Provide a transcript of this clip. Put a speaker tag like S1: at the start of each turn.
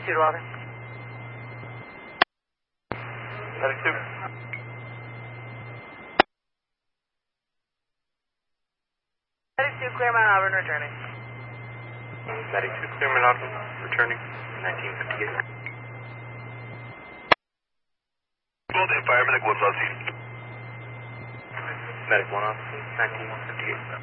S1: 2 to Auburn.
S2: Medic 2.
S1: Medic 2, Claremont, Auburn, returning.
S2: Medic 2, Claremont, Auburn, returning. 1958.
S3: Well, the paramedic 1's on scene.
S2: Medic 1 off, 1958.